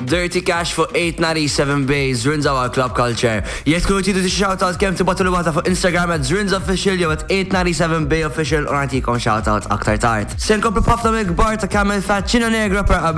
Dirty Cash fuq 897 Bay, Zrinza għal Club Culture. Jek tkunu tidu t-shoutout kem tibatu l-wata fuq Instagram @Zrinza Official jew @897 Bay Official u nagħtikom shoutout aktar tard. Se nkomplu b'ħafna mill-kbar ta' Camel Fat Chino Negra per